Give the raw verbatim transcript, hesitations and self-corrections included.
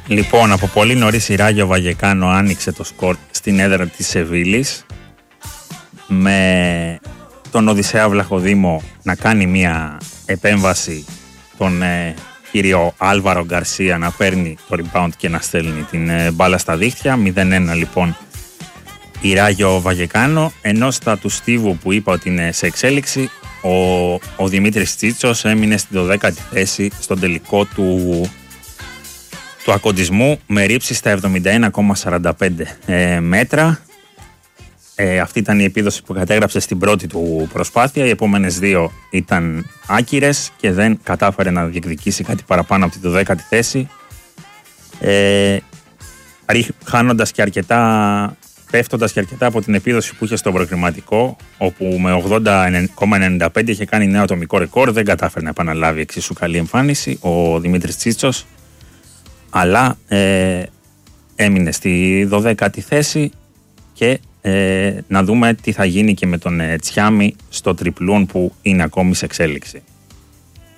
Λοιπόν, από πολύ νωρίς η Ράγιο Βαγεκάνο άνοιξε το σκορ στην έδρα της Σεβίλης με τον Οδυσσέα Βλαχοδήμο να κάνει μια επέμβαση, τον ε, κύριο Άλβαρο Γκαρσία να παίρνει το rebound και να στέλνει την ε, μπάλα στα δίχτυα. μηδέν ένα λοιπόν η Ράγιο Βαγεκάνο, ενώ στα του Στίβου που είπα ότι είναι σε εξέλιξη, ο, ο Δημήτρης Τσίτσος έμεινε στην δωδέκατη θέση στον τελικό του του ακοντισμού με ρήψη στα εβδομήντα ένα κόμμα σαράντα πέντε ε, μέτρα. Ε, αυτή ήταν η επίδοση που κατέγραψε στην πρώτη του προσπάθεια. Οι επόμενες δύο ήταν άκυρες και δεν κατάφερε να διεκδικήσει κάτι παραπάνω από τη δωδέκατη θέση. Ε, χάνοντας και αρκετά, πέφτοντας και αρκετά από την επίδοση που είχε στο προκριματικό, όπου με ογδόντα κόμμα ενενήντα πέντε είχε κάνει νέο ατομικό ρεκόρ, δεν κατάφερε να επαναλάβει εξίσου καλή εμφάνιση ο Δημήτρης Τσίτσος, αλλά ε, έμεινε στη δωδέκατη θέση και ε, να δούμε τι θα γίνει και με τον ε, Τσιάμι στο τριπλούν που είναι ακόμη σε εξέλιξη.